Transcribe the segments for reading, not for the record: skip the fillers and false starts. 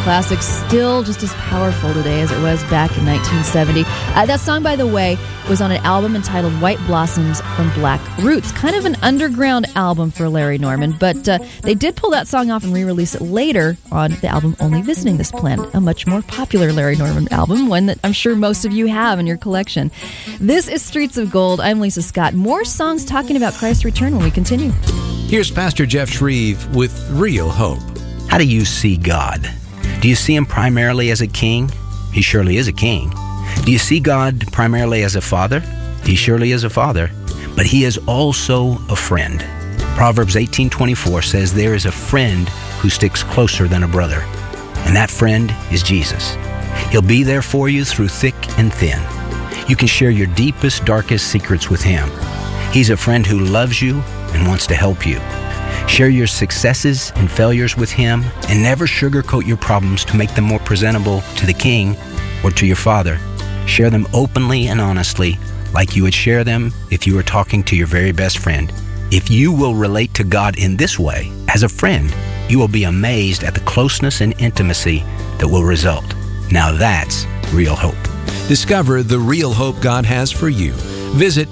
classic, still just as powerful today as it was back in 1970. That song, by the way, was on an album entitled White Blossoms from Black Roots. Kind of an underground album for Larry Norman, but they did pull that song off and re-release it later on the album Only Visiting This Planet, a much more popular Larry Norman album, one that I'm sure most of you have in your collection. This is Streets of Gold. I'm Lisa Scott. More songs talking about Christ's return when we continue. Here's Pastor Jeff Shreve with Real Hope. How do you see God? Do you see him primarily as a king? He surely is a king. Do you see God primarily as a father? He surely is a father. But he is also a friend. Proverbs 18:24 says there is a friend who sticks closer than a brother. And that friend is Jesus. He'll be there for you through thick and thin. You can share your deepest, darkest secrets with him. He's a friend who loves you and wants to help you. Share your successes and failures with him and never sugarcoat your problems to make them more presentable to the king or to your father. Share them openly and honestly, like you would share them if you were talking to your very best friend. If you will relate to God in this way, as a friend, you will be amazed at the closeness and intimacy that will result. Now that's real hope. Discover the real hope God has for you. Visit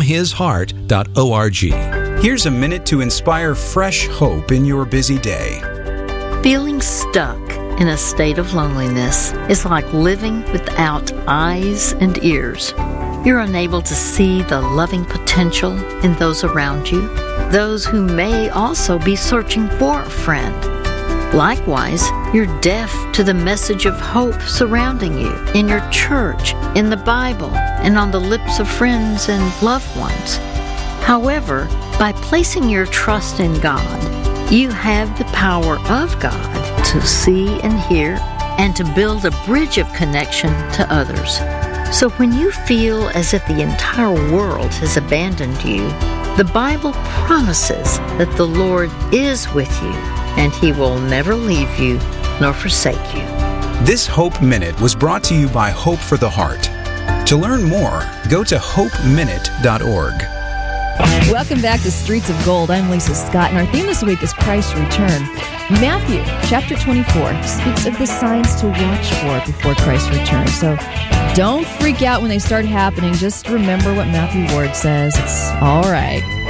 FromHisHeart.org. Here's a minute to inspire fresh hope in your busy day. Feeling stuck in a state of loneliness is like living without eyes and ears. You're unable to see the loving potential in those around you, those who may also be searching for a friend. Likewise, you're deaf to the message of hope surrounding you in your church, in the Bible, and on the lips of friends and loved ones. However, by placing your trust in God, you have the power of God to see and hear and to build a bridge of connection to others. So when you feel as if the entire world has abandoned you, the Bible promises that the Lord is with you and he will never leave you nor forsake you. This Hope Minute was brought to you by Hope for the Heart. To learn more, go to hopeminute.org. Welcome back to Streets of Gold. I'm Lisa Scott, and our theme this week is Christ's return. Matthew chapter 24 speaks of the signs to watch for before Christ's return. So don't freak out when they start happening. Just remember what Matthew Ward says. It's all right.